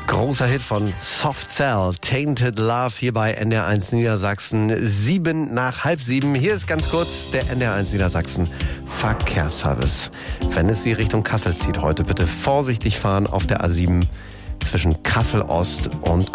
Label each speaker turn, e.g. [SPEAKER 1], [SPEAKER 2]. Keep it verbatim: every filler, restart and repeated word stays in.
[SPEAKER 1] Großer Hit von Soft Cell, Tainted Love, hier bei N D R eins Niedersachsen. Sieben nach halb sieben. Hier ist ganz kurz der N D R eins Niedersachsen Verkehrsservice. Wenn es Sie Richtung Kassel zieht heute, bitte vorsichtig fahren auf der A sieben zwischen Kassel Ost und